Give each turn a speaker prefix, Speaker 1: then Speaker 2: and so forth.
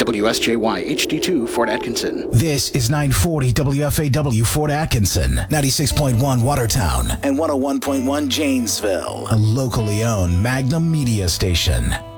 Speaker 1: WSJY HD2 Fort Atkinson.
Speaker 2: This is 940 WFAW Fort Atkinson, 96.1 Watertown, and 101.1 Janesville, a locally owned Magnum media station.